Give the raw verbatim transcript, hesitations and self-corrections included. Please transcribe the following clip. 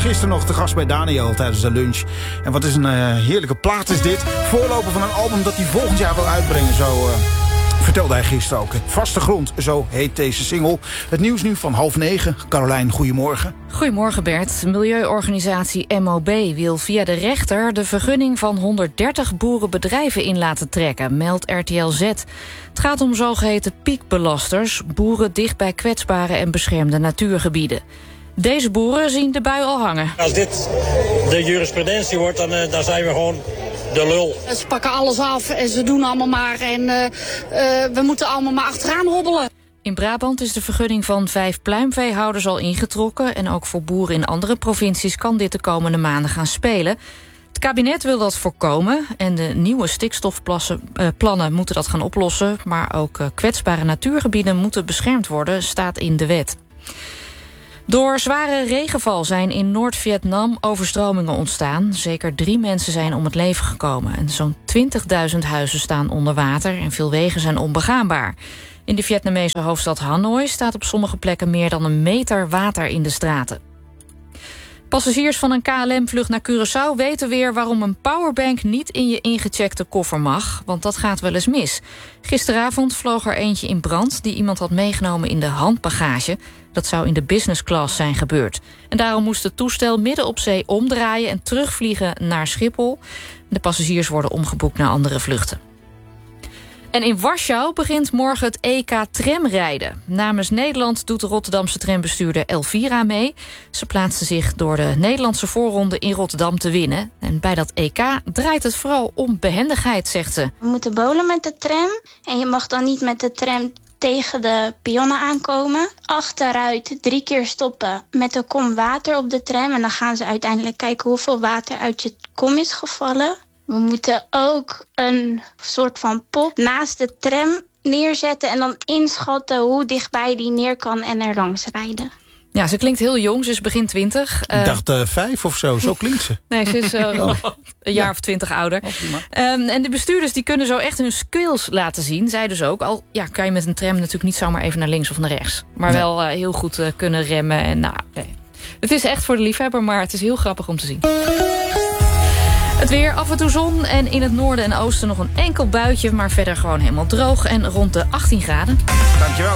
gisteren nog te gast bij Daniel tijdens de lunch. En wat is een uh, heerlijke plaat is dit. Voorloper van een album dat hij volgend jaar wil uitbrengen. Zo uh, vertelde hij gisteren ook. Vaste grond, zo heet deze single. Het nieuws nu van half negen. Carolijn, goedemorgen. Goedemorgen Bert. Milieuorganisatie M O B wil via de rechter de vergunning van honderddertig boerenbedrijven in laten trekken, meldt R T L Z. Het gaat om zogeheten piekbelasters, boeren dicht bij kwetsbare en beschermde natuurgebieden. Deze boeren zien de bui al hangen. Als dit de jurisprudentie wordt, dan, uh, dan zijn we gewoon de lul. Ze pakken alles af en ze doen allemaal maar en uh, uh, we moeten allemaal maar achteraan hobbelen. In Brabant is de vergunning van vijf pluimveehouders al ingetrokken. En ook voor boeren in andere provincies kan dit de komende maanden gaan spelen. Het kabinet wil dat voorkomen en de nieuwe stikstofplannen moeten dat gaan oplossen. Maar ook uh, kwetsbare natuurgebieden moeten beschermd worden, staat in de wet. Door zware regenval zijn in Noord-Vietnam overstromingen ontstaan. Zeker drie mensen zijn om het leven gekomen. En zo'n twintigduizend huizen staan onder water en veel wegen zijn onbegaanbaar. In de Vietnamese hoofdstad Hanoi staat op sommige plekken meer dan een meter water in de straten. Passagiers van een K L M-vlucht naar Curaçao weten weer waarom een powerbank niet in je ingecheckte koffer mag, want dat gaat wel eens mis. Gisteravond vloog er eentje in brand die iemand had meegenomen in de handbagage. Dat zou in de business class zijn gebeurd. En daarom moest het toestel midden op zee omdraaien en terugvliegen naar Schiphol. De passagiers worden omgeboekt naar andere vluchten. En in Warschau begint morgen het E K tramrijden. Namens Nederland doet de Rotterdamse trambestuurder Elvira mee. Ze plaatste zich door de Nederlandse voorronde in Rotterdam te winnen. En bij dat E K draait het vooral om behendigheid, zegt ze. We moeten bowlen met de tram. En je mag dan niet met de tram tegen de pionnen aankomen. Achteruit drie keer stoppen met een kom water op de tram. En dan gaan ze uiteindelijk kijken hoeveel water uit je kom is gevallen. We moeten ook een soort van pop naast de tram neerzetten en dan inschatten hoe dichtbij die neer kan en er langs rijden. Ja, ze klinkt heel jong, ze is begin twintig. Ik dacht uh, vijf of zo, zo klinkt ze. Nee, ze is uh, oh. een jaar ja. of twintig ouder. Um, en de bestuurders die kunnen zo echt hun skills laten zien. Zij dus ook. Al ja, kan je met een tram natuurlijk niet zomaar even naar links of naar rechts. Maar nee. wel uh, heel goed uh, kunnen remmen. En, nou, nee. Het is echt voor de liefhebber, maar het is heel grappig om te zien. Het weer, af en toe zon en in het noorden en oosten nog een enkel buitje, maar verder gewoon helemaal droog en rond de achttien graden. Dankjewel.